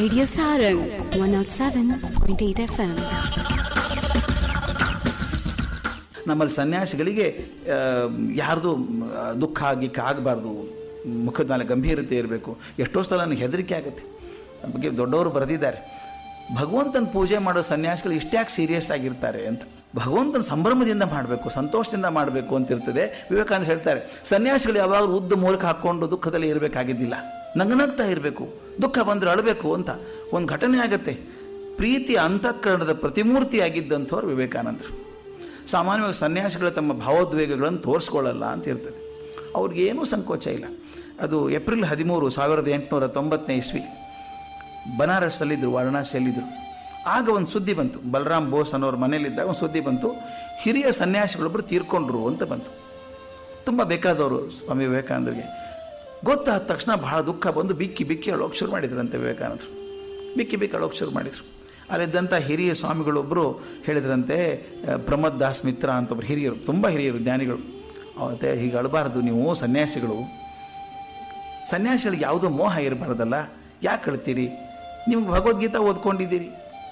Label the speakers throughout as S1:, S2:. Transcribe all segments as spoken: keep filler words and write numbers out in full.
S1: Radio Sarang one oh seven point eight F M.
S2: ನಮ್ಮಲ್ಲಿ ಸನ್ಯಾಸಿಗಳಿಗೆ ಯಾರ್ದು ದುಃಖ ಗಿಕ್ಕ ಆಗಬಾರ್ದು, ಮುಖದ ಮೇಲೆ ಗಂಭೀರತೆ ಇರಬೇಕು. ಎಷ್ಟೋ ಸಲ ನನಗೆ ಹೆದರಿಕೆ ಆಗುತ್ತೆ. ನಮ್ಮ ಬಗ್ಗೆ ದೊಡ್ಡವರು ಬರೆದಿದ್ದಾರೆ, ಭಗವಂತನ ಪೂಜೆ ಮಾಡೋ ಸನ್ಯಾಸಿಗಳು ಇಷ್ಟ್ಯಾಕೆ ಸೀರಿಯಸ್ ಆಗಿರ್ತಾರೆ ಅಂತ. ಭಗವಂತನ ಸಂಭ್ರಮದಿಂದ ಮಾಡಬೇಕು, ಸಂತೋಷದಿಂದ ಮಾಡಬೇಕು ಅಂತಿರ್ತದೆ. ವಿವೇಕಾನಂದ ಹೇಳ್ತಾರೆ, ಸನ್ಯಾಸಿಗಳು ಯಾವಾಗಲೂ ಉದ್ದ ಮೂರ್ಖ ಹಾಕ್ಕೊಂಡು ದುಃಖದಲ್ಲಿ ಇರಬೇಕಾಗಿದ್ದಿಲ್ಲ, ನಗನಗ್ತಾ ಇರಬೇಕು, ದುಃಖ ಬಂದರೆ ಅಳಬೇಕು ಅಂತ. ಒಂದು ಘಟನೆ ಆಗುತ್ತೆ. ಪ್ರೀತಿ ಅಂತಃಕರಣದ ಪ್ರತಿಮೂರ್ತಿ ಆಗಿದ್ದಂಥವ್ರು ವಿವೇಕಾನಂದರು. ಸಾಮಾನ್ಯವಾಗಿ ಸನ್ಯಾಸಿಗಳು ತಮ್ಮ ಭಾವೋದ್ವೇಗಗಳನ್ನು ತೋರಿಸ್ಕೊಳ್ಳಲ್ಲ ಅಂತ ಇರ್ತದೆ. ಅವ್ರಿಗೇನೂ ಸಂಕೋಚ ಇಲ್ಲ. ಅದು ಏಪ್ರಿಲ್ ಹದಿಮೂರು ಸಾವಿರದ ಎಂಟುನೂರ ತೊಂಬತ್ತನೇ ಇಸ್ವಿ, ಬನಾರಸ್ಸಲ್ಲಿದ್ದರು, ವಾರಣಾಸಿಯಲ್ಲಿದ್ದರು. ಆಗ ಒಂದು ಸುದ್ದಿ ಬಂತು, ಬಲರಾಮ್ ಬೋಸ್ ಅನ್ನೋರ ಮನೇಲಿದ್ದಾಗ ಒಂದು ಸುದ್ದಿ ಬಂತು, ಹಿರಿಯ ಸನ್ಯಾಸಿಗಳೊಬ್ಬರು ತೀರ್ಕೊಂಡ್ರು ಅಂತ ಬಂತು. ತುಂಬ ಬೇಕಾದವರು ಸ್ವಾಮಿ ವಿವೇಕಾನಂದರಿಗೆ. ಗೊತ್ತಾದ ತಕ್ಷಣ ಬಹಳ ದುಃಖ ಬಂದು ಬಿಕ್ಕಿ ಬಿಕ್ಕಿ ಅಳೋಕೆ ಶುರು ಮಾಡಿದ್ರಂತೆ ವಿವೇಕಾನಂದರು. ಬಿಕ್ಕಿ ಬಿಕ್ಕಿ ಅಳೋಕೆ ಶುರು ಮಾಡಿದರು. ಅಲ್ಲಿದ್ದಂಥ ಹಿರಿಯ ಸ್ವಾಮಿಗಳೊಬ್ಬರು ಹೇಳಿದ್ರಂತೆ, ಪ್ರಮೋದ್ ದಾಸ್ ಮಿತ್ರ ಅಂತ ಒಬ್ಬರು ಹಿರಿಯರು, ತುಂಬ ಹಿರಿಯರು, ಜ್ಞಾನಿಗಳು. ಅವತ್ತೆ ಹೀಗೆ ಅಳಬಾರ್ದು ನೀವು ಸನ್ಯಾಸಿಗಳು, ಸನ್ಯಾಸಿಗಳಿಗೆ ಯಾವುದೋ ಮೋಹ ಇರಬಾರ್ದಲ್ಲ, ಯಾಕೆ ಅಳ್ತೀರಿ? ನಿಮ್ಗೆ ಭಗವದ್ಗೀತಾ ಓದ್ಕೊಂಡಿದ್ದೀರಿ.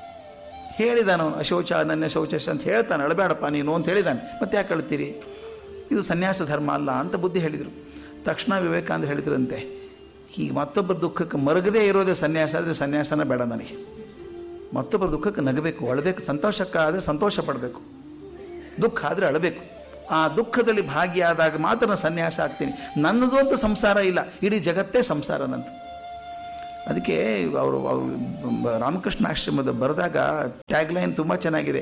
S2: ಹೇಳಿದಾನು ಅಶೌಚ ನನ್ನ ಶೌಚ ಅಂತ ಹೇಳ್ತಾನೆ, ಅಳಬೇಡಪ್ಪ ನೀನು ಅಂತ ಹೇಳಿದಾನೆ, ಮತ್ತೆ ಯಾಕೆ ಅಳ್ತೀರಿ? ಇದು ಸನ್ಯಾಸ ಧರ್ಮ ಅಲ್ಲ ಅಂತ ಬುದ್ಧಿ ಹೇಳಿದರು. ತಕ್ಷಣ ವಿವೇಕಾನಂದ ಹೇಳಿದ್ರಂತೆ, ಹೀಗೆ ಮತ್ತೊಬ್ಬರ ದುಃಖಕ್ಕೆ ಮರಗದೇ ಇರೋದೇ ಸನ್ಯಾಸ ಆದರೆ ಸನ್ಯಾಸನ ಬೇಡ ನನಗೆ. ಮತ್ತೊಬ್ಬರ ದುಃಖಕ್ಕೆ ನಗಬೇಕು, ಅಳಬೇಕು, ಸಂತೋಷಕ್ಕಾದರೆ ಸಂತೋಷ ಪಡಬೇಕು, ದುಃಖ ಆದರೆ ಅಳಬೇಕು. ಆ ದುಃಖದಲ್ಲಿ ಭಾಗಿಯಾದಾಗ ಮಾತ್ರ ನಾನು ಸನ್ಯಾಸ ಆಗ್ತೀನಿ. ನನ್ನದು ಅಂತ ಸಂಸಾರ ಇಲ್ಲ, ಇಡೀ ಜಗತ್ತೇ ಸಂಸಾರ ನಂದು. ಅದಕ್ಕೆ ಅವರು ಅವರು ರಾಮಕೃಷ್ಣ ಆಶ್ರಮದ ಬರೆದಾಗ ಟ್ಯಾಗ್ಲೈನ್ ತುಂಬ ಚೆನ್ನಾಗಿದೆ,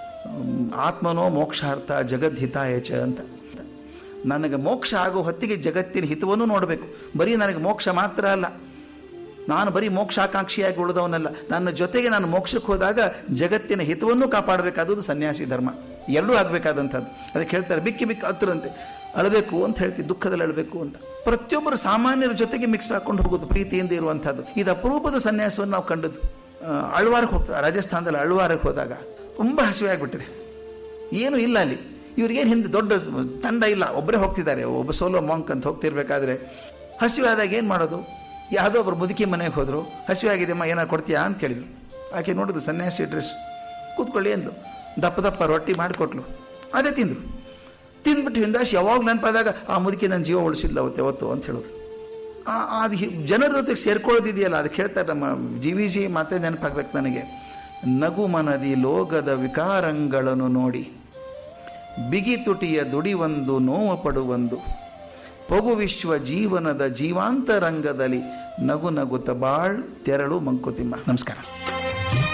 S2: ಆತ್ಮನೋ ಮೋಕ್ಷಾರ್ಥ ಜಗದ್ಹಿತಾಯ ಚ ಅಂತ. ನನಗೆ ಮೋಕ್ಷ ಆಗೋ ಹೊತ್ತಿಗೆ ಜಗತ್ತಿನ ಹಿತವನ್ನು ನೋಡಬೇಕು. ಬರೀ ನನಗೆ ಮೋಕ್ಷ ಮಾತ್ರ ಅಲ್ಲ, ನಾನು ಬರೀ ಮೋಕ್ಷಾಕಾಂಕ್ಷಿಯಾಗಿ ಉಳಿದವನಲ್ಲ, ನನ್ನ ಜೊತೆಗೆ ನಾನು ಮೋಕ್ಷಕ್ಕೆ ಹೋದಾಗ ಜಗತ್ತಿನ ಹಿತವನ್ನು ಕಾಪಾಡಬೇಕಾದದ್ದು ಸನ್ಯಾಸಿ ಧರ್ಮ. ಎರಡೂ ಆಗಬೇಕಾದಂಥದ್ದು. ಅದಕ್ಕೆ ಹೇಳ್ತಾರೆ, ಬಿಕ್ಕಿ ಬಿಕ್ಕಿ ಹತ್ತಿರಂತೆ ಅಳಬೇಕು ಅಂತ ಹೇಳ್ತೀವಿ, ದುಃಖದಲ್ಲಿ ಅಳಬೇಕು ಅಂತ. ಪ್ರತಿಯೊಬ್ಬರು ಸಾಮಾನ್ಯರ ಜೊತೆಗೆ ಮಿಕ್ಸ್ ಹಾಕೊಂಡು ಹೋಗೋದು, ಪ್ರೀತಿಯಿಂದ ಇರುವಂಥದ್ದು. ಇದು ಅಪರೂಪದ ಸನ್ಯಾಸವನ್ನು ನಾವು ಕಂಡದ್ದು. ಅಳ್ವಾರಕ್ಕೆ ಹೋಗ್ತಾರೆ, ರಾಜಸ್ಥಾನದಲ್ಲಿ ಅಳ್ವಾರಕ್ಕೆ ಹೋದಾಗ ತುಂಬ ಹಸಿವೆ ಆಗಿಬಿಟ್ಟಿದೆ, ಏನೂ ಇಲ್ಲ ಅಲ್ಲಿ. ಇವ್ರಿಗೇನು ಹಿಂದೆ ದೊಡ್ಡ ತಂಡ ಇಲ್ಲ, ಒಬ್ಬರೇ ಹೋಗ್ತಿದ್ದಾರೆ, ಒಬ್ಬ ಸೋಲೋ ಮಾಂಕ್ ಅಂತ ಹೋಗ್ತಿರ್ಬೇಕಾದ್ರೆ ಹಸಿವೆ ಆದಾಗ ಏನು ಮಾಡೋದು? ಯಾವುದೋ ಒಬ್ಬರು ಮುದುಕಿ ಮನೆಗೆ ಹೋದರು, ಹಸಿವೆ ಆಗಿದೆಮ್ಮ ಏನಾರು ಕೊಡ್ತೀಯಾ ಅಂತ ಕೇಳಿದರು. ಆಕೆ ನೋಡಿದ್ರು ಸನ್ಯಾಸಿ ಡ್ರೆಸ್, ಕೂತ್ಕೊಳ್ಳಿ ಎಂದು ದಪ್ಪ ದಪ್ಪ ರೊಟ್ಟಿ ಮಾಡಿಕೊಟ್ಲು, ಅದೇ ತಿಂದರು. ತಿಂದ್ಬಿಟ್ಟು ಹಿಂದಾಶಿ ಯಾವಾಗ ನೆನಪಾದಾಗ ಆ ಮುದುಕಿ ನನ್ನ ಜೀವ ಉಳಿಸಿಲ್ಲ ಅವತ್ತು ಯಾವತ್ತು ಅಂತ ಹೇಳೋದು. ಅದು ಜನರ ಜೊತೆಗೆ ಸೇರ್ಕೊಳ್ಳೋದಿದೆಯಲ್ಲ, ಅದಕ್ಕೆ ಹೇಳ್ತಾರೆ ನಮ್ಮ ಜಿ ವಿ ಜಿ ಮತ್ತೆ ನೆನಪಾಗ್ಬೇಕು ನನಗೆ. ನಗು ಮನದಿ ಲೋಗದ ವಿಕಾರಂಗಳನ್ನು ನೋಡಿ ಬಿಗಿ ತುಟಿಯ ದುಡಿವೊಂದು ನೋವು ಪಡುವೊಂದು ಪೊಗು ವಿಶ್ವ ಜೀವನದ ಜೀವಾಂತರಂಗದಲ್ಲಿ ನಗು ನಗುತ್ತ ಬಾಳ್ ತೆರಳು ಮಂಕುತಿಮ್ಮ. ನಮಸ್ಕಾರ.